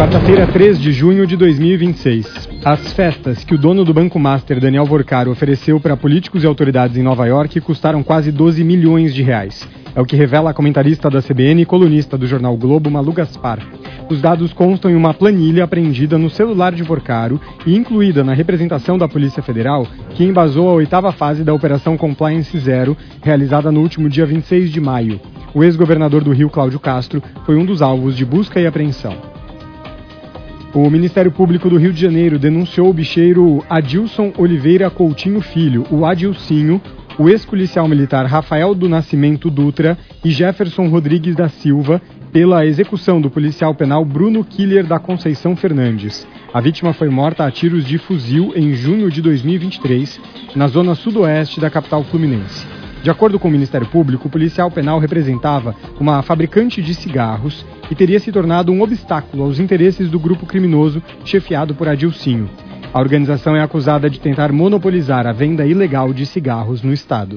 Quarta-feira, 3 de junho de 2026. As festas que o dono do Banco Master, Daniel Vorcaro, ofereceu para políticos e autoridades em Nova York custaram quase 12 milhões de reais. É o que revela a comentarista da CBN e colunista do jornal Globo, Malu Gaspar. Os dados constam em uma planilha apreendida no celular de Vorcaro e incluída na representação da Polícia Federal, que embasou a 8ª fase da Operação Compliance Zero, realizada no último dia 26 de maio. O ex-governador do Rio, Cláudio Castro, foi um dos alvos de busca e apreensão. O Ministério Público do Rio de Janeiro denunciou o bicheiro Adilson Oliveira Coutinho Filho, o Adilcinho, o ex-policial militar Rafael do Nascimento Dutra e Jefferson Rodrigues da Silva pela execução do policial penal Bruno Killer da Conceição Fernandes. A vítima foi morta a tiros de fuzil em junho de 2023, na zona sudoeste da capital fluminense. De acordo com o Ministério Público, o policial penal representava uma fabricante de cigarros e teria se tornado um obstáculo aos interesses do grupo criminoso chefiado por Adilcinho. A organização é acusada de tentar monopolizar a venda ilegal de cigarros no estado.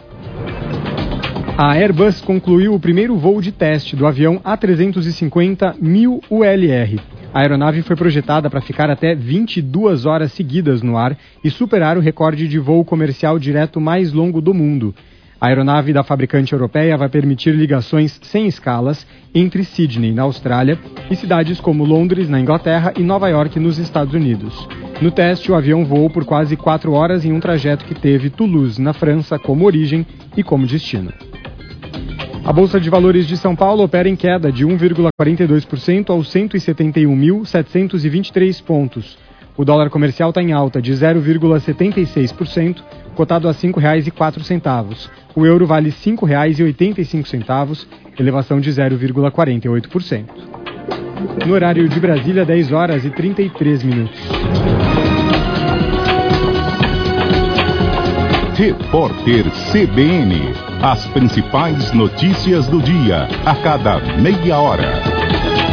A Airbus concluiu o primeiro voo de teste do avião A350-1000 ULR. A aeronave foi projetada para ficar até 22 horas seguidas no ar e superar o recorde de voo comercial direto mais longo do mundo. A aeronave da fabricante europeia vai permitir ligações sem escalas entre Sydney, na Austrália, e cidades como Londres, na Inglaterra, e Nova York, nos Estados Unidos. No teste, o avião voou por quase 4 horas em um trajeto que teve Toulouse, na França, como origem e como destino. A Bolsa de Valores de São Paulo opera em queda de 1,42% aos 171.723 pontos. O dólar comercial está em alta de 0,76%, cotado a R$ 5,04. O euro vale R$ 5,85, elevação de 0,48%. No horário de Brasília, 10 horas e 33 minutos. Repórter CBN. As principais notícias do dia, a cada meia hora.